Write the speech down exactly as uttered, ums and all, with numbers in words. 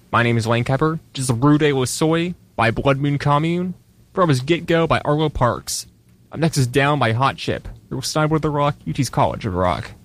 My name is Lane Kepper, just Rude Le Soy by Blood Moon Commune, From His Get-Go by Arlo Parks. Up next is Down by Hot Chip, Real Sniper of the Rock, U T's College of Rock.